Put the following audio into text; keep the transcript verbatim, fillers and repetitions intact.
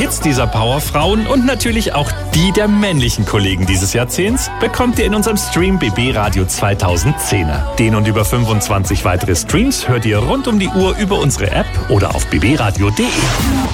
Hits dieser Powerfrauen und natürlich auch die der männlichen Kollegen dieses Jahrzehnts bekommt ihr in unserem Stream B B Radio zweitausendzehner. Den und über fünfundzwanzig weitere Streams hört ihr rund um die Uhr über unsere App oder auf b b radio punkt d e.